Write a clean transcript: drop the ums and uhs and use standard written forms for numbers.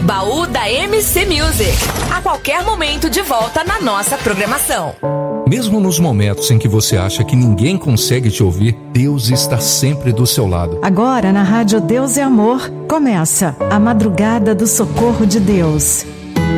Baú da MC Music. A qualquer momento de volta na nossa programação. Mesmo nos momentos em que você acha que ninguém consegue te ouvir, Deus está sempre do seu lado. Agora na Rádio Deus é Amor, começa a Madrugada do Socorro de Deus.